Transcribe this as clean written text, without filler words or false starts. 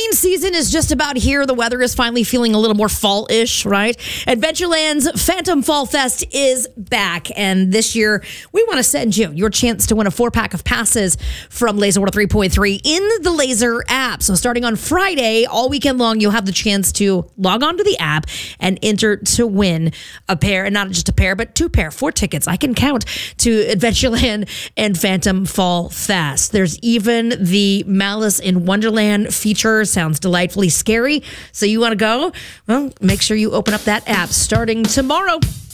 Halloween season is just about here. The weather is finally feeling a little more fall-ish, right? Adventureland's Phantom Fall Fest is back. And this year, we want to send you your chance to win a 4-pack of passes from Laser 103.3 in the Laser app. So starting on Friday, all weekend long, you'll have the chance to log on to the app and enter to win a pair, and not just a pair, but 2 pair, 4 tickets. I can count to Adventureland and Phantom Fall Fest. There's even the Malice in Wonderland feature. Sounds delightfully scary. So you want to go? Well, make sure you open up that app starting tomorrow.